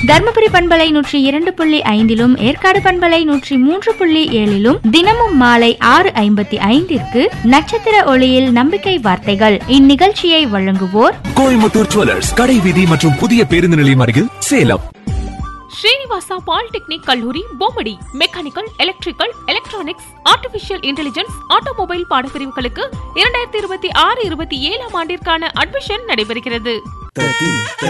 தர்மபுரி பண்பலை 102.5 ஏற்காடு பண்பலை 103.7 தினமும் மாலை 6:55 நட்சத்திர ஒளியில் நம்பிக்கை வார்த்தைகள். இந்நிகழ்ச்சியை வழங்குவோர் கோயம்புத்தூர் ஜுவல்லர்ஸ், கடை வீதி மற்றும் புதிய பேருந்து நிலையம் அருகில், சேலம். ஸ்ரீனிவாசா பாலிடெக்னிக் கல்லூரி Bommidi. Mechanical, electrical, electronics, artificial intelligence, automobile பாடப்பிரிவுகளுக்கு 2026-27 ஆண்டிற்கான அட்மிஷன் நடைபெறுகிறது.